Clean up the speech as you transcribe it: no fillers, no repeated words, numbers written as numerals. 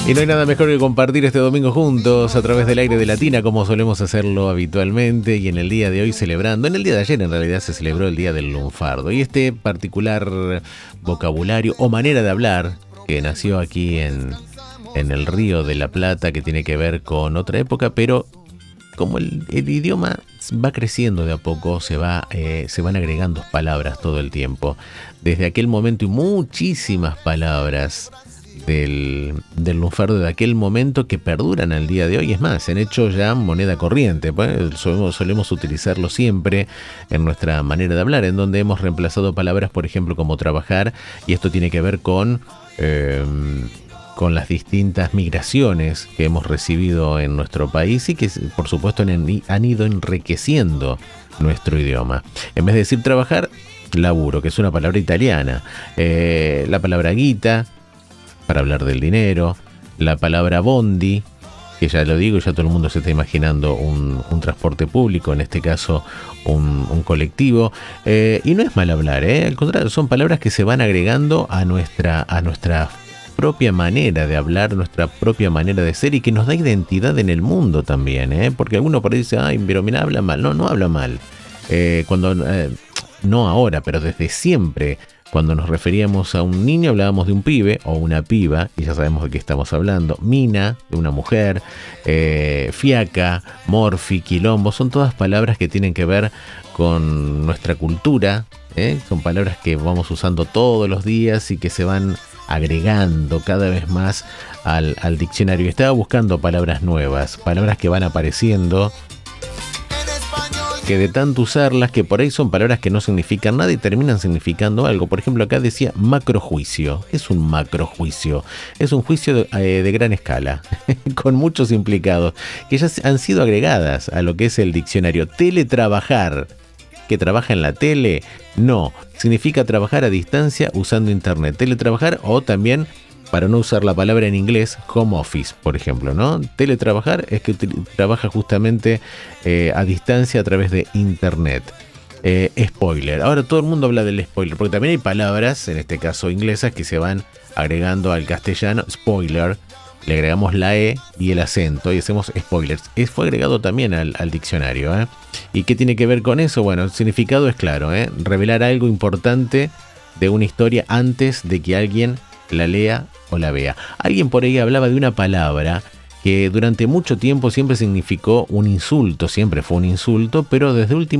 Y no hay nada mejor que compartir este domingo juntos a través del aire de Latina, como solemos hacerlo habitualmente, y en el día de hoy celebrando, en el día de ayer en realidad se celebró el Día del Lunfardo, y este particular vocabulario o manera de hablar que nació aquí en el Río de la Plata, que tiene que ver con otra época, pero como el idioma va creciendo de a poco, se van agregando palabras todo el tiempo. Desde aquel momento y muchísimas palabras del lunfardo de aquel momento que perduran al día de hoy. Es más, se han hecho ya moneda corriente, pues solemos utilizarlo siempre en nuestra manera de hablar, en donde hemos reemplazado palabras, por ejemplo, como trabajar, y esto tiene que ver con las distintas migraciones que hemos recibido en nuestro país y que, por supuesto, han ido enriqueciendo nuestro idioma. En vez de decir trabajar, laburo, que es una palabra italiana. La palabra guita, para hablar del dinero. La palabra bondi, que ya lo digo, ya todo el mundo se está imaginando un transporte público, en este caso un colectivo. Y no es mal hablar, al contrario, son palabras que se van agregando a nuestra propia manera de hablar, nuestra propia manera de ser, y que nos da identidad en el mundo también, porque alguno por ahí dice, ay, pero mira, habla mal. No habla mal. No ahora, pero desde siempre. Cuando nos referíamos a un niño hablábamos de un pibe o una piba, y ya sabemos de qué estamos hablando. Mina, de una mujer. Fiaca, morfi, quilombo, son todas palabras que tienen que ver con nuestra cultura. Son palabras que vamos usando todos los días y que se van agregando cada vez más al diccionario. Estaba buscando palabras nuevas, palabras que van apareciendo, que de tanto usarlas, que por ahí son palabras que no significan nada y terminan significando algo. Por ejemplo, acá decía macrojuicio. ¿Qué es un macrojuicio? Es un juicio de gran escala, con muchos implicados, que ya han sido agregadas a lo que es el diccionario. Teletrabajar, que trabaja en la tele, no, significa trabajar a distancia usando internet. Teletrabajar, o también, para no usar la palabra en inglés, home office, por ejemplo, ¿no? Teletrabajar es que trabaja justamente a distancia a través de internet. Spoiler. Ahora todo el mundo habla del spoiler, porque también hay palabras, en este caso inglesas, que se van agregando al castellano. Spoiler, le agregamos la E y el acento y hacemos spoilers. Fue agregado también al diccionario. ¿Y qué tiene que ver con eso? Bueno, el significado es claro, revelar algo importante de una historia antes de que alguien la lea o la vea. Alguien por ahí hablaba de una palabra que durante mucho tiempo siempre significó un insulto, siempre fue un insulto, pero desde último